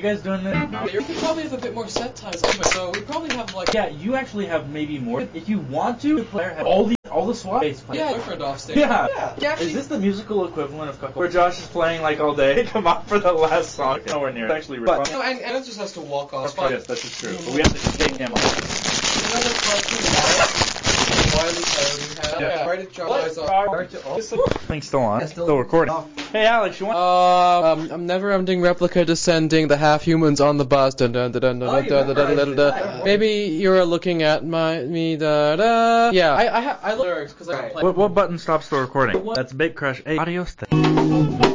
guys doing that? We could probably have a bit more set times, so we probably have like... Yeah, you actually have maybe more. If you want to, the player has all the SWAT bass players. Yeah, boyfriend off stage. Yeah. Actually, Is this the musical equivalent of Cuckold? Where Josh is playing like all day? Come on for the last song. Nowhere near. It's actually really fun. No, and it just has to walk off. Yes, that is true. But we have to take him off. Another cartoon Wile E. Coyote had. Yeah. Right at John Eyes off. Thing's still on. Still recording. Hey, Alex, you want? I'm never-ending replica descending. The half-humans on the bus. Dun, dun, dun, dun, dun, dun, dun, dun, dun, dun. Maybe you're looking at me. Da da. Yeah, I lyrics because I play. What button stops the recording? That's Big Crush. Hey, adios.